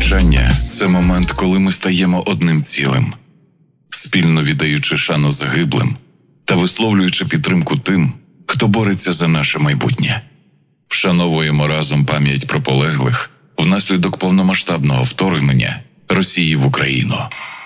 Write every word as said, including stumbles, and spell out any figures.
Мовчання – це момент, коли ми стаємо одним цілим, спільно віддаючи шану загиблим та висловлюючи підтримку тим, хто бореться за наше майбутнє. Вшановуємо разом пам'ять про полеглих внаслідок повномасштабного вторгнення Росії в Україну.